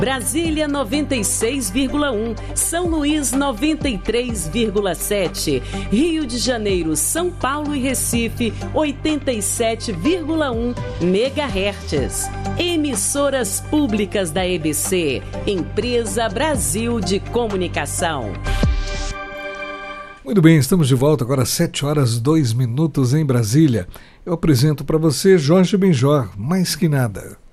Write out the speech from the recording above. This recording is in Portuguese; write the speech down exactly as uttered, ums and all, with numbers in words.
Brasília noventa e seis vírgula um, São Luís noventa e três vírgula sete, Rio de Janeiro, São Paulo e Recife oitenta e sete vírgula um megahertz. Emissoras públicas da E B C, Empresa Brasil de Comunicação. Muito bem, estamos de volta agora às sete horas e dois minutos em Brasília. Eu apresento para você Jorge Benjor, Mais Que Nada.